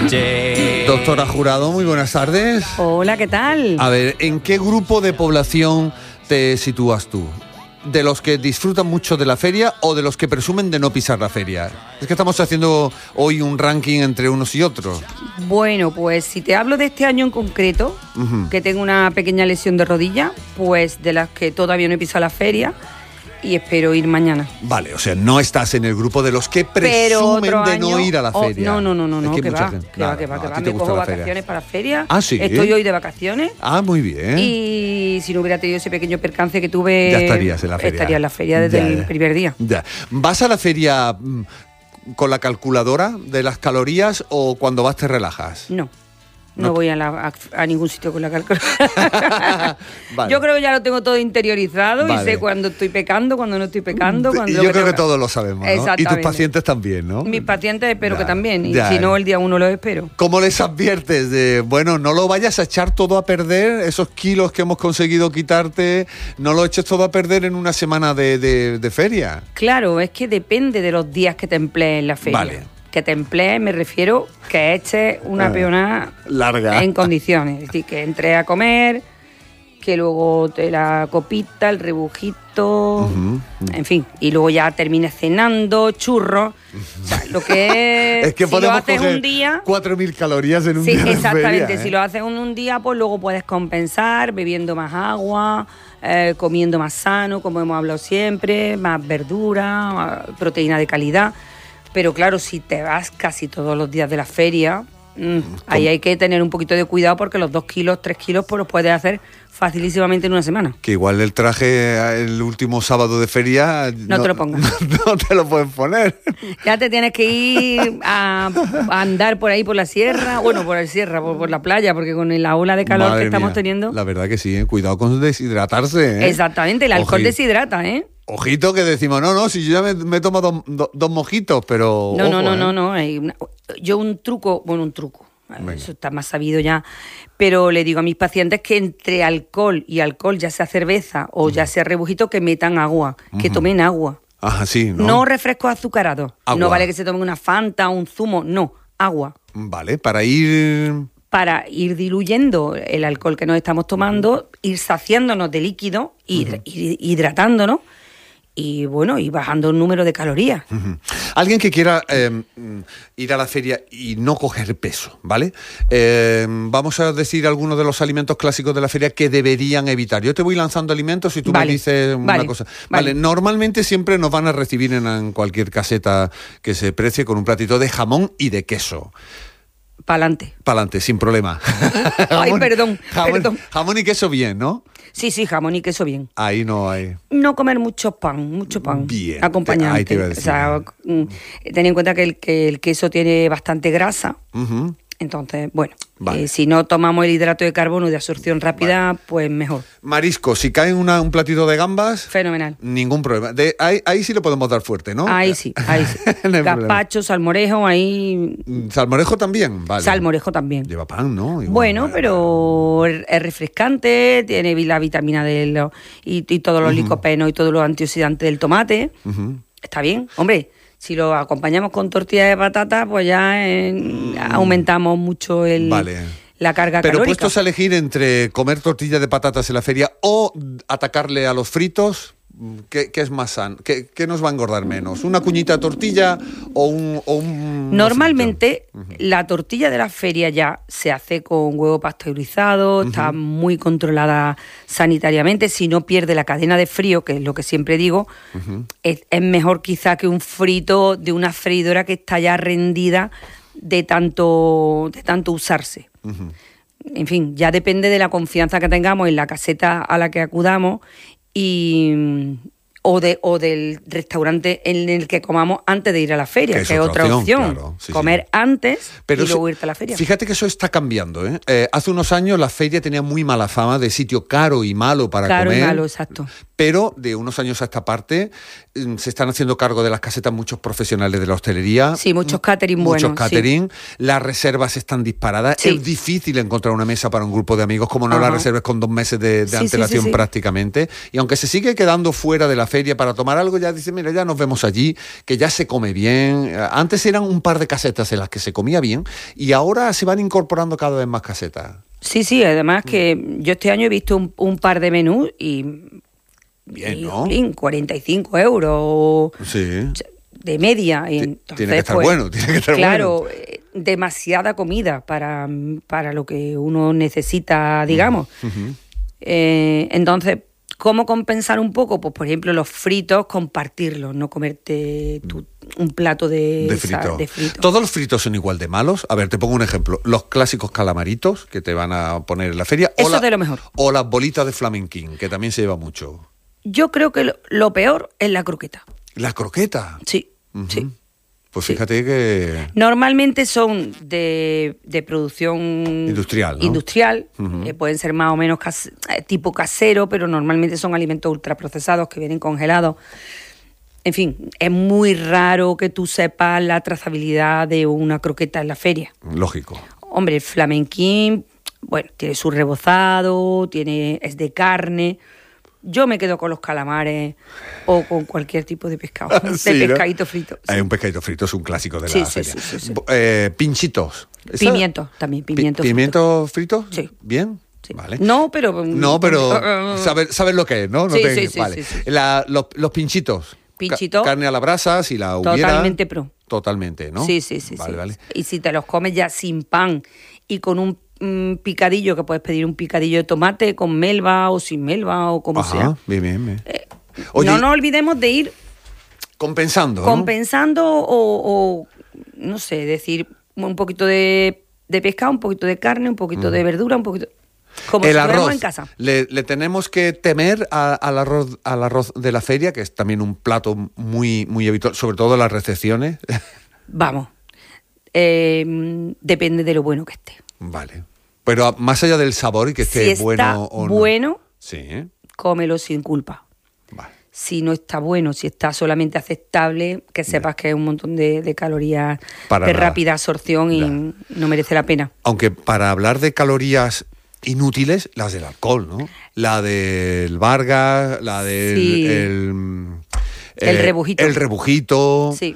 Doctora Jurado, muy buenas tardes. Hola, ¿qué tal? A ver, ¿en qué grupo de población te sitúas tú? ¿De los que disfrutan mucho de la feria o de los que presumen de no pisar la feria? Es que estamos haciendo hoy un ranking entre unos y otros. Bueno, pues si te hablo de este año en concreto, que tengo una pequeña lesión de rodilla, pues de las que todavía no he pisado la feria y espero ir mañana. Vale, o sea, no estás en el grupo de los que presumen de no ir a la feria. No, que va. Que va. Me cojo vacaciones para la feria. Ah, sí. Estoy hoy de vacaciones. Ah, muy bien. Y si no hubiera tenido ese pequeño percance que tuve, ya estarías en la feria. Estaría en la feria desde el primer día. Ya. ¿Vas a la feria con la calculadora de las calorías o cuando vas te relajas? No voy a ningún sitio con la calculadora. Vale. Yo creo que ya lo tengo todo interiorizado y sé cuándo estoy pecando, cuándo no estoy pecando. Yo creo que todos lo sabemos, ¿no? Y tus pacientes también, ¿no? Mis pacientes espero que también, y si no, el día 1 los espero. ¿Cómo les adviertes de, bueno, no lo vayas a echar todo a perder, esos kilos que hemos conseguido quitarte, no lo eches todo a perder en una semana de feria? Claro, es que depende de los días que te emplees en la feria. Vale. Que te emplees, me refiero que eches una peonada larga en condiciones. Es decir, que entres a comer, que luego te la copita, el rebujito, en fin, y luego ya termines cenando, churros. O sea, lo que es que si podemos lo haces coger un día, 4.000 calorías en un día. Sí, exactamente. Feria, Si lo haces en un día, pues luego puedes compensar bebiendo más agua, comiendo más sano, como hemos hablado siempre, más verdura, proteína de calidad. Pero claro, si te vas casi todos los días de la feria, ahí hay que tener un poquito de cuidado porque los 2 kilos, 3 kilos, pues los puedes hacer facilísimamente en una semana. Que igual el traje el último sábado de feria... No te lo pongas. No te lo puedes poner. Ya te tienes que ir a andar por ahí por la sierra, por la playa, porque con la ola de calor que estamos teniendo... La verdad que sí, cuidado con deshidratarse, ¿eh? Exactamente, el alcohol deshidrata, ¿eh? Ojito que decimos, no, si yo ya me tomo dos mojitos, pero... No. Yo un truco, eso está más sabido ya, pero le digo a mis pacientes que entre alcohol y alcohol, ya sea cerveza o ya sea rebujito, que metan agua, que tomen agua. Ajá, sí, ¿no? No refrescos azucarados. Agua. No vale que se tomen una Fanta o un zumo, no, agua. Vale, para ir diluyendo el alcohol que nos estamos tomando, ir saciándonos de líquido, ir hidratándonos y bueno, y bajando el número de calorías. Alguien que quiera ir a la feria y no coger peso, ¿vale? Vamos a decir algunos de los alimentos clásicos de la feria que deberían evitar. Yo te voy lanzando alimentos y tú me dices una cosa. Vale, normalmente siempre nos van a recibir en cualquier caseta que se precie con un platito de jamón y de queso. Pa'lante, sin problema. Ay, perdón. Jamón y queso bien, ¿no? Sí, jamón y queso bien. Ahí no hay... No comer mucho pan. Bien. Acompañante. Ahí te iba a decir. O sea, ten en cuenta que el queso tiene bastante grasa. Entonces, bueno, si no tomamos el hidrato de carbono de absorción rápida, pues mejor. Marisco, si cae un platito de gambas... Fenomenal. Ningún problema. Ahí sí lo podemos dar fuerte, ¿no? Ahí sí. No gazpacho, salmorejo, ahí... ¿Salmorejo también? Vale. Salmorejo también. Lleva pan, ¿no? Igual, bueno, pero es refrescante, tiene la vitamina D y todos los licopenos y todos los antioxidantes del tomate. Está bien, hombre. Si lo acompañamos con tortilla de patata, pues ya aumentamos mucho la carga calórica. Pero puestos a elegir entre comer tortilla de patatas en la feria o atacarle a los fritos, ¿qué es más sano? ¿Qué nos va a engordar menos? ¿Una cuñita de tortilla o un Normalmente la tortilla de la feria ya se hace con huevo pasteurizado, está muy controlada sanitariamente, si no pierde la cadena de frío, que es lo que siempre digo, es mejor quizá que un frito de una freidora que está ya rendida de tanto usarse. En fin, ya depende de la confianza que tengamos en la caseta a la que acudamos o del restaurante en el que comamos antes de ir a la feria, que es otra opción. Claro, comer antes y luego irte a la feria. Fíjate que eso está cambiando, ¿eh? Hace unos años la feria tenía muy mala fama de sitio caro y malo para comer. Caro y malo, exacto. Pero de unos años a esta parte se están haciendo cargo de las casetas muchos profesionales de la hostelería. Sí, muchos catering buenos. Muchos catering. Sí. Las reservas están disparadas. Sí. Es difícil encontrar una mesa para un grupo de amigos, como no la reserves con 2 meses de antelación prácticamente. Y aunque se sigue quedando fuera de la feria para tomar algo, ya dice, mira, ya nos vemos allí, que ya se come bien. Antes eran un par de casetas en las que se comía bien y ahora se van incorporando cada vez más casetas. Sí, además que yo este año he visto un par de menús y... Bien, y, ¿no? 45 euros Sí. de media. Y entonces, tiene que estar pues, bueno, tiene que estar claro, bueno. demasiada comida para lo que uno necesita, digamos. Uh-huh. Entonces, ¿cómo compensar un poco? Pues, por ejemplo, los fritos, compartirlos, no comerte un plato de frito. ¿Todos los fritos son igual de malos? A ver, te pongo un ejemplo. Los clásicos calamaritos que te van a poner en la feria. Eso es de lo mejor. O las bolitas de flamenquín, que también se lleva mucho. Yo creo que lo peor es la croqueta. ¿La croqueta? Sí, Uh-huh. sí. Pues Sí. fíjate que... Normalmente son de producción Industrial, ¿no? industrial. Uh-huh. Pueden ser más o menos tipo casero, pero normalmente son alimentos ultraprocesados que vienen congelados. En fin, es muy raro que tú sepas la trazabilidad de una croqueta en la feria. Lógico. Hombre, el flamenquín, bueno, tiene su rebozado, es de carne. Yo me quedo con los calamares o con cualquier tipo de pescado, Sí, de ¿no? pescadito frito. Sí. Hay un pescadito frito, es un clásico de Sí, la sí, feria. sí. Pinchitos. Pimientos, también, pimientos. ¿Pimientos fritos? Sí. ¿Bien? Sí. Vale. No, pero sabes lo que es, ¿no? Sí. Vale. Sí. Los pinchitos. Pinchito. Carne a la brasa, si la hubiera. Totalmente pro. Totalmente, ¿no? Sí. Vale. Y si te los comes ya sin pan y con un picadillo, que puedes pedir un picadillo de tomate con melva o sin melva o como sea. Ajá, bien. Oye, no nos olvidemos de ir compensando, ¿no? compensando o no sé, decir un poquito de pescado, un poquito de carne, un poquito de verdura, un poquito... Como el si arroz, fuéramos en casa. le tenemos que temer al arroz de la feria, que es también un plato muy, muy habitual, sobre todo en las recepciones. Vamos, depende de lo bueno que esté. Vale. Pero más allá del sabor y que esté Si está bueno o no. bueno, Sí. cómelo sin culpa. Vale. Si no está bueno, si está solamente aceptable, que sepas que es un montón de calorías Para de nada. rápida absorción y Ya. no merece la pena. Aunque para hablar de calorías inútiles, las del alcohol, ¿no? La del Vargas, la del... Sí. El rebujito. El rebujito. Sí.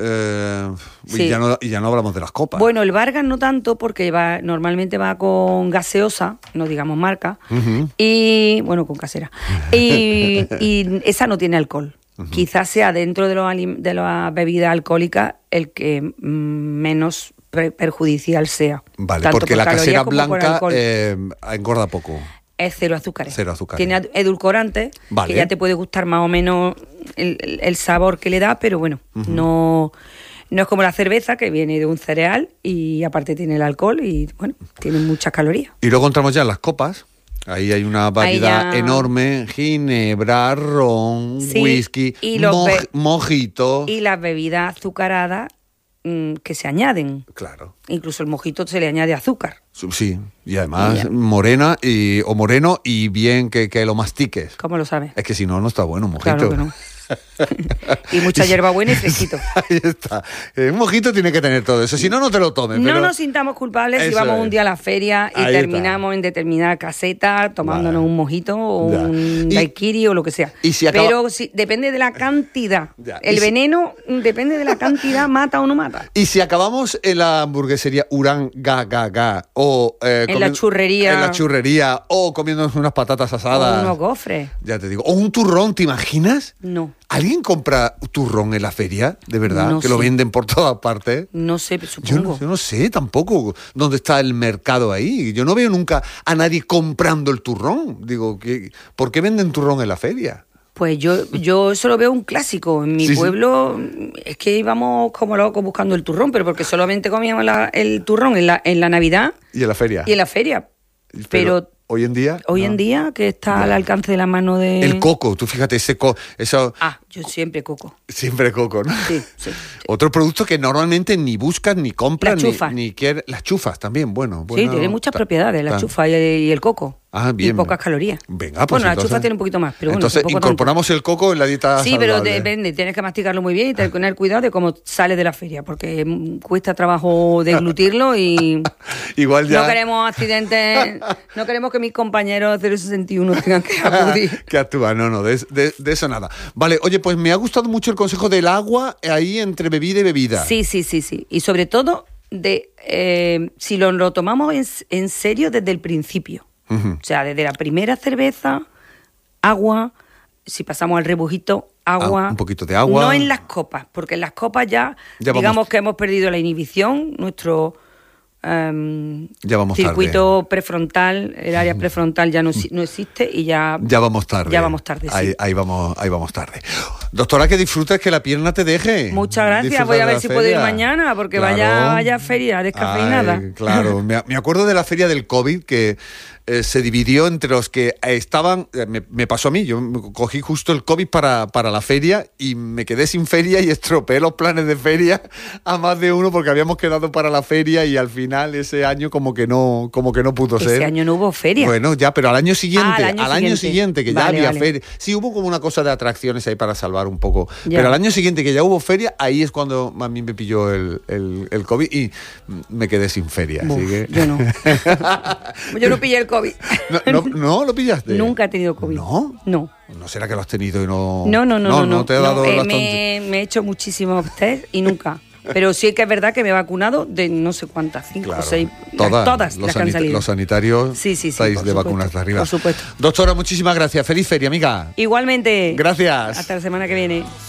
Y Sí. ya no hablamos de las copas. Bueno, el Vargas no tanto porque normalmente va con gaseosa, no digamos marca, Ujú. y bueno, con casera. Y esa no tiene alcohol. Quizás sea dentro de las bebidas alcohólicas el que menos perjudicial sea. Vale, tanto porque por la calorías casera como por blanca alcohol. engorda poco. Es cero azúcares. Cero azúcares. Tiene edulcorante, Vale. que ya te puede gustar más o menos el sabor que le da, pero bueno, no es como la cerveza, que viene de un cereal y aparte tiene el alcohol y bueno, tiene muchas calorías. Y luego entramos ya en las copas. Ahí hay una variedad ya- enorme. Ginebra, ron, Sí, whisky, y los mojito. Y las bebidas azucaradas que se añaden. Claro. Incluso el mojito se le añade azúcar. Sí, y además Ya. morena o moreno y bien que lo mastiques. ¿Cómo lo sabes? Es que si no, no está bueno un mojito. Claro que no. Y mucha hierbabuena y fresquito. Ahí está. Un mojito tiene que tener todo eso, si no, no te lo tomes. No pero... nos sintamos culpables si Eso vamos es. un día a la feria y Ahí terminamos en determinada caseta tomándonos Vale. un mojito o Ya. un Y- daiquiri o lo que sea. y si acaba- Pero depende de la cantidad. Ya. El Y si- veneno depende de la cantidad, mata o no mata. Y si acabamos en la hamburguesería Urán Ga o En la churrería. en la churrería o comiéndonos unas patatas asadas, O unos gofres. ya te digo, o un turrón, ¿te imaginas? No. ¿Alguien compra turrón en la feria? ¿De verdad? No que lo sé. venden por todas partes. No sé, Yo supongo. no sé tampoco dónde está el mercado ahí. Yo no veo nunca a nadie comprando el turrón. Digo, ¿por qué venden turrón en la feria? Pues yo solo veo un clásico. En mi Sí, sí. pueblo es que íbamos como locos buscando el turrón, pero porque solamente comíamos el turrón en la Navidad ¿Y en la feria? y en la feria. Pero hoy en día... hoy no. en día, que está Ya. al alcance de la mano de... El coco, tú fíjate, eso Yo siempre coco. siempre coco, ¿no? Sí. Otro producto que normalmente ni buscas, ni compras, Las chufas. ni quieres. Las chufas también, bueno. Sí, tiene muchas propiedades, la chufa y el coco. Ah, bien. Y pocas calorías. Venga, pues bueno, entonces, la chufa tiene un poquito más, pero bueno, entonces incorporamos el coco en la dieta sí, saludable. pero depende, tienes que masticarlo muy bien y tener cuidado de cómo sale de la feria, porque cuesta trabajo deglutirlo y igual ya no queremos accidentes, no queremos que mis compañeros 061 tengan que acudir. que actúa, no, de eso nada. Vale, oye, pues me ha gustado mucho el consejo del agua ahí entre bebida y bebida. Sí. Y sobre todo, si lo tomamos en serio desde el principio. O sea, desde la primera cerveza, agua, si pasamos al rebujito, agua. Un poquito de agua. No en las copas, porque en las copas ya digamos que hemos perdido la inhibición, nuestro ya vamos circuito tarde. prefrontal, el área prefrontal ya no existe y ya vamos tarde. Ya vamos tarde, sí. Ahí vamos tarde. Doctora, que disfrutes, que la pierna te deje. Muchas gracias. Disfruta Voy a de ver la si feria. puedo ir mañana, porque Claro. vaya feria descafeinada. Ay, claro, me acuerdo de la feria del COVID que se dividió entre los que estaban, me pasó a mí, yo cogí justo el COVID para la feria y me quedé sin feria y estropeé los planes de feria a más de uno porque habíamos quedado para la feria y al final ese año como que no pudo ser. Ese año no hubo feria. Bueno, ya, pero al año siguiente, al año siguiente, que ya vale, había vale. feria. Sí, hubo como una cosa de atracciones ahí para salvar un poco. Ya. Pero al año siguiente que ya hubo feria, ahí es cuando a mí me pilló el COVID y me quedé sin feria. Buf, así que... yo no. Yo no pillé el COVID. ¿No lo pillaste? Nunca he tenido COVID. ¿No? No. ¿No será que lo has tenido y no...? No te ha dado las me he hecho muchísimos test y nunca. Pero sí que es verdad que me he vacunado de no sé cuántas, 5 o 6, todas las que han salido. Los sanitarios Sí, estáis por de supuesto, vacunas de arriba. por supuesto. Doctora, muchísimas gracias. Feliz feria, amiga. Igualmente. Gracias. Hasta la semana que viene.